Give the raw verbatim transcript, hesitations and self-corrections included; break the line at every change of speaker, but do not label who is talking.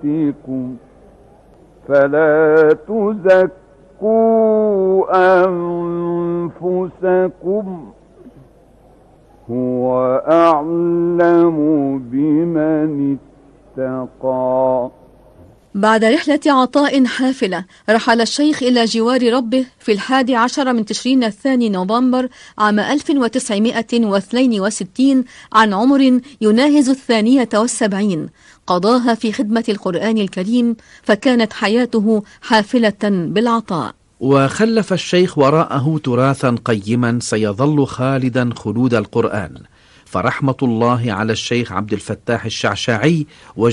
صلاتكم فلا تزكوا أنفسكم هو أعلم بمن اتقى.
بعد رحلة عطاء حافلة رحل الشيخ إلى جوار ربه في الحادي عشر من تشرين الثاني نوفمبر عام ألف وتسعمائة واثنين وستين عن عمر يناهز الثانية والسبعين، قضاها في خدمة القرآن الكريم، فكانت حياته حافلة بالعطاء.
وخلف الشيخ وراءه تراثا قيما سيظل خالدا خلود القرآن، فرحمة الله على الشيخ عبد الفتاح الشعشاعي